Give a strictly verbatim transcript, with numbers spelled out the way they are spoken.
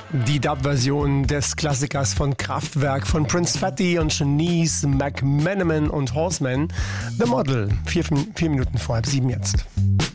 Die Dub-Version des Klassikers von Kraftwerk von Prince Fatty und Shanice McManaman und Horseman. The Model. Vier, vier Minuten vor halb sieben jetzt.